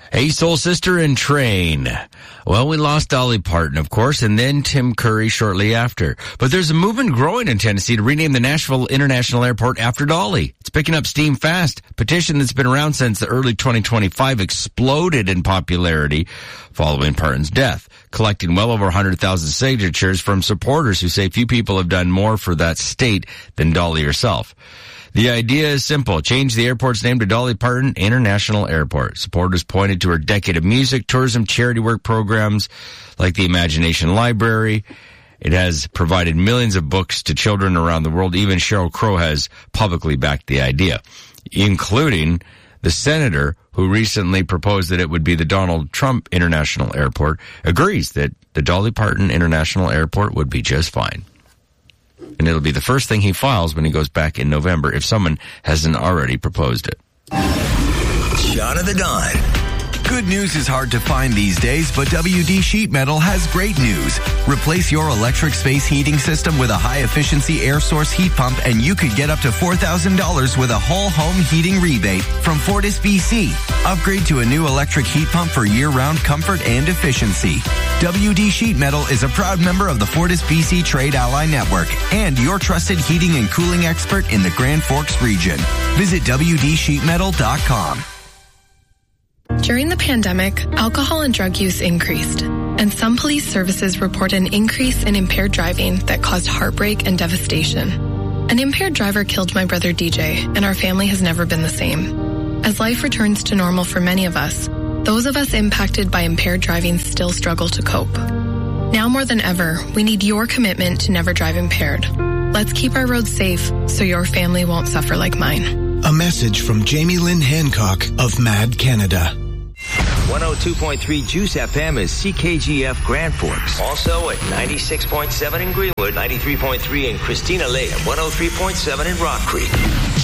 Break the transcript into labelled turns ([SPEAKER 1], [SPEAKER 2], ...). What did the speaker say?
[SPEAKER 1] Hey, Soul Sister and Train. Well, we lost Dolly Parton, of course, and then Tim Curry shortly after. But there's a movement growing in Tennessee to rename the Nashville International Airport after Dolly. It's picking up steam fast. Petition that's been around since the early 2025 exploded in popularity following Parton's death, collecting well over 100,000 signatures from supporters who say few people have done more for that state than Dolly herself. The idea is simple. Change the airport's name to Dolly Parton International Airport. Supporters pointed to her decade of music, tourism, charity work programs like the Imagination Library. It has provided millions of books to children around the world. Even Sheryl Crow has publicly backed the idea, including the senator who recently proposed that it would be the Donald Trump International Airport, agrees that the Dolly Parton International Airport would be just fine. And it'll be the first thing he files when he goes back in November if someone hasn't already proposed it.
[SPEAKER 2] Shot of the Dawn. Good news is hard to find these days, but WD Sheet Metal has great news. Replace your electric space heating system with a high-efficiency air source heat pump, and you could get up to $4,000 with a whole home heating rebate from Fortis BC. Upgrade to a new electric heat pump for year-round comfort and efficiency. WD Sheet Metal is a proud member of the Fortis BC Trade Ally Network and your trusted heating and cooling expert in the Grand Forks region. Visit WDSheetMetal.com.
[SPEAKER 3] During the pandemic, alcohol and drug use increased, and some police services report an increase in impaired driving that caused heartbreak and devastation. An impaired driver killed my brother DJ, and our family has never been the same. As life returns to normal for many of us, those of us impacted by impaired driving still struggle to cope. Now more than ever, we need your commitment to never drive impaired. Let's keep our roads safe so your family won't suffer like mine.
[SPEAKER 4] A message from Jamie Lynn Hancock of MAD Canada.
[SPEAKER 5] 102.3 Juice FM is CKGF Grand Forks. Also at 96.7 in Greenwood, 93.3 in Christina Lake, and 103.7 in Rock Creek.